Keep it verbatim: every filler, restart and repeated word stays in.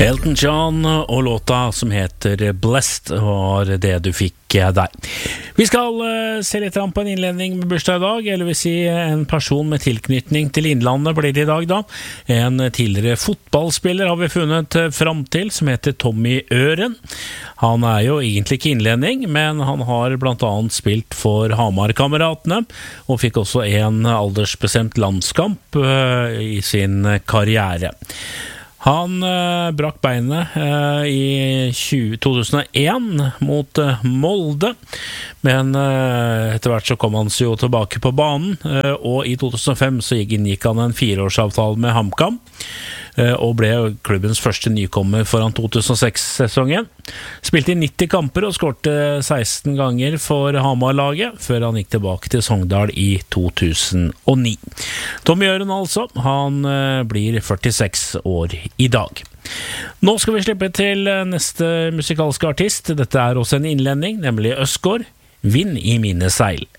Elton John og låta som heter Blessed var det du fikk der. Vi skal uh, se litt på en innledning med bursdag i dag, eller vil si en person med tilknytning til Innlandet blir det i dag da. En tidligere fotballspiller har vi funnet frem til, som heter Tommy Øren. Han er jo egentlig ikke innlending, men han har blant annet spilt for Hamar-kameratene, og fikk også en aldersbestemt landskamp uh, i sin karriere. Han eh, brakk beinet eh, i tjue, to tusen og en mot eh, Molde, men eh, etter hvert så kom han seg jo tilbake på banen, eh, og i to tusen og fem så inngikk han en fireårsavtale med HamKam, eh, og ble klubbens første nykommer foran to tusen og seks-sesongen. Spilte i nitti kamper og skårte seksten ganger for Hamar-laget, før han gikk tilbake til Sogndal i to tusen og ni. Tommy Øren altså, han eh, blir førtiseks år i dag. Nå skal vi slippe til neste musikalske artist. Dette er også en innlending, nemlig Østgård, Vind i mine seil.